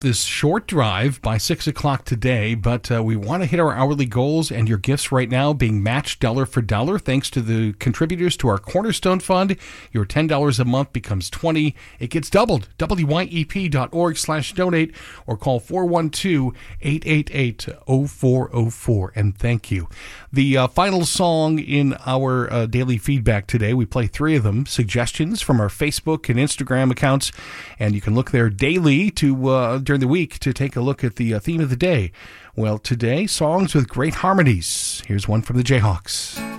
this short drive by 6 o'clock today, but we want to hit our hourly goals, and your gifts right now being matched dollar for dollar thanks to the contributors to our Cornerstone Fund. Your $10 a month becomes $20. It gets doubled. WYEP.org/donate or call 412-888-0404. And thank you. The final song in our daily feedback today, we play 3 of them, suggestions from our Facebook and Instagram accounts, and you can look there daily to during the week to take a look at the theme of the day. Well, today, songs with great harmonies. Here's one from the Jayhawks.